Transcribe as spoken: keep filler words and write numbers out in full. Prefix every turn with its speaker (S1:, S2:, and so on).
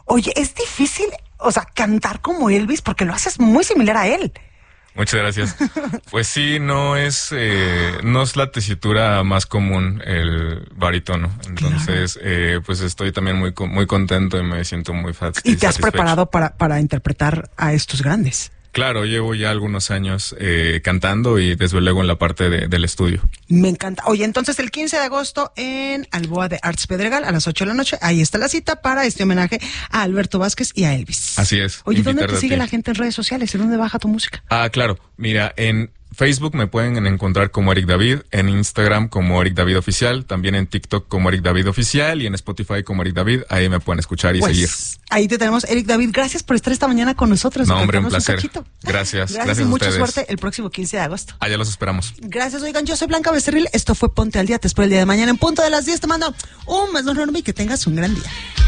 S1: Oye, es difícil, o sea, cantar como Elvis porque lo haces muy similar a él.
S2: Muchas gracias. Pues sí, no es eh, no es la tesitura más común el barítono. Entonces, claro. eh, pues estoy también muy muy contento y me siento muy satisfecho.
S1: ¿Y te has preparado para, para interpretar a estos grandes?
S2: Claro, llevo ya algunos años eh, cantando y desde luego en la parte de, del estudio.
S1: Me encanta. Oye, entonces el quince de agosto en Alboa de Arts Pedregal a las ocho de la noche, ahí está la cita para este homenaje a Alberto Vázquez y a Elvis.
S2: Así es.
S1: Oye, ¿dónde te sigue la gente en redes sociales? ¿En dónde baja tu música?
S2: Ah, claro. Mira, en Facebook me pueden encontrar como Eric David, en Instagram como Eric David Oficial, también en TikTok como Eric David Oficial y en Spotify como Eric David. Ahí me pueden escuchar y
S1: pues,
S2: seguir.
S1: Ahí te tenemos, Eric David. Gracias por estar esta mañana con nosotros.
S2: No, hombre, un placer. Un gracias.
S1: Gracias,
S2: gracias
S1: y
S2: a
S1: mucha
S2: ustedes.
S1: suerte el próximo quince de agosto.
S2: Allá los esperamos.
S1: Gracias, oigan, yo soy Blanca Becerril. Esto fue Ponte al Día. Te espero el día de mañana en punto de las diez. Te mando un beso enorme y que tengas un gran día.